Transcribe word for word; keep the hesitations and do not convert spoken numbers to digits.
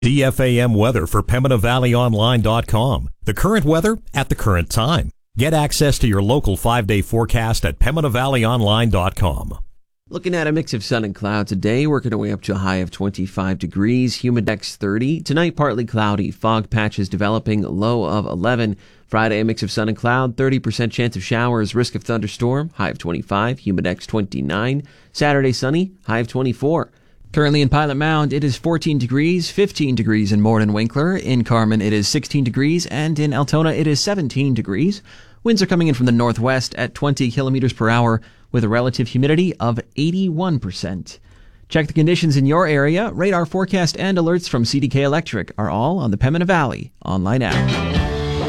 D F A M weather for Pembina Valley Online dot com. The current weather at the current time. Get access to your local five-day forecast at Pembina Valley Online dot com. Looking at a mix of sun and cloud today, working our way up to a high of twenty-five degrees, humidex thirty. Tonight, partly cloudy, fog patches developing, low of eleven. Friday, a mix of sun and cloud, thirty percent chance of showers, risk of thunderstorm, high of twenty-five, humidex twenty-nine. Saturday, sunny, high of twenty-four. Currently in Pilot Mound, it is fourteen degrees, fifteen degrees in Morden-Winkler. In Carman, it is sixteen degrees, and in Altona, it is seventeen degrees. Winds are coming in from the northwest at twenty kilometers per hour with a relative humidity of eighty-one percent. Check the conditions in your area. Radar forecast and alerts from C D K Electric are all on the Pembina Valley Online app.